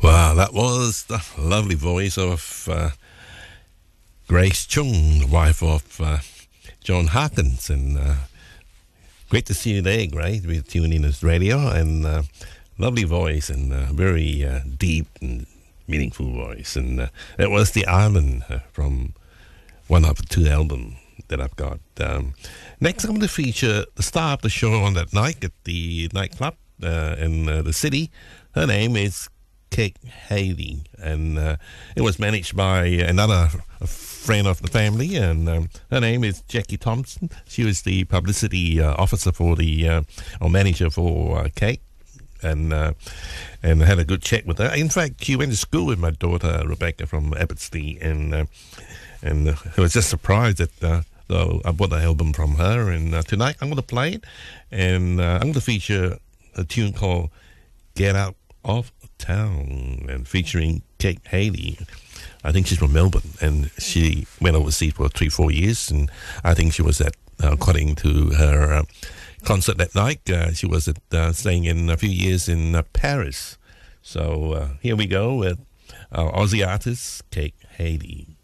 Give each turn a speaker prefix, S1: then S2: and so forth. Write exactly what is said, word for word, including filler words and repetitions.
S1: Wow, that was the lovely voice of uh, Grace Chung, the wife of uh, John Harkins. And uh, great to see you there, Grace. We're tuning in as radio. And uh, lovely voice and uh, very uh, deep and meaningful voice. And uh, it was The Island uh, from one of the two albums that I've got. Um, next, I'm going to feature the star of the show on that night at the nightclub uh, in uh, the city. Her name is Kate Haley, and uh, it was managed by another friend of the family, and um, her name is Jackie Thompson. She was the publicity uh, officer for the, uh, or manager for uh, Kate, and uh, and I had a good chat with her. In fact, she went to school with my daughter Rebecca from Abbotsford, and uh, and uh, I was just surprised that uh, so I bought the album from her, and uh, tonight I'm going to play it, and uh, I'm going to feature a tune called Get Out of Town, and featuring Kate Haley. I think she's from Melbourne, and she went overseas for three, four years, and I think she was at, uh, according to her uh, concert that night, uh, she was at, uh, staying in a few years in uh, Paris. So uh, here we go with our Aussie artist, Kate Haley.